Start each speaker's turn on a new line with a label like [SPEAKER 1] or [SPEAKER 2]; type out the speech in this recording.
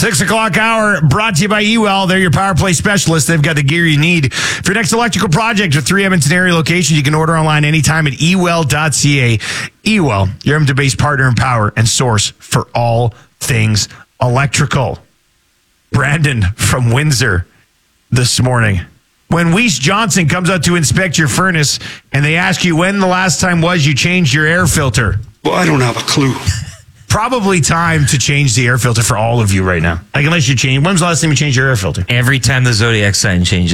[SPEAKER 1] 6 o'clock hour brought to you by Ewell. They're your power play specialists. They've got the gear you need for your next electrical project with 3 Edmonton area locations. You can order online anytime at ewell.ca. Ewell, your Edmonton-based partner in power and source for all things electrical. Brandon from Windsor this morning. When Weiss Johnson comes out to inspect your furnace and they ask you when the last time was you changed your air filter.
[SPEAKER 2] Well, I don't have a clue.
[SPEAKER 1] Probably time to change the air filter for all of you right now. Like, unless you change. When's the last time you changed your air filter?
[SPEAKER 3] Every time the Zodiac sign changes.